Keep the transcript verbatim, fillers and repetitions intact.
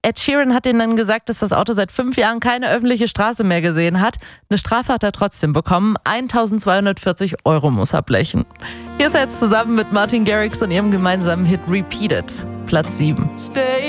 Ed Sheeran hat ihnen dann gesagt, dass das Auto seit fünf Jahren keine öffentliche Straße mehr gesehen hat. Eine Strafe hat er trotzdem bekommen. eintausendzweihundertvierzig Euro muss er blechen. Hier ist er jetzt zusammen mit Martin Garrix und ihrem gemeinsamen Hit Repeat It, Platz sieben. Stay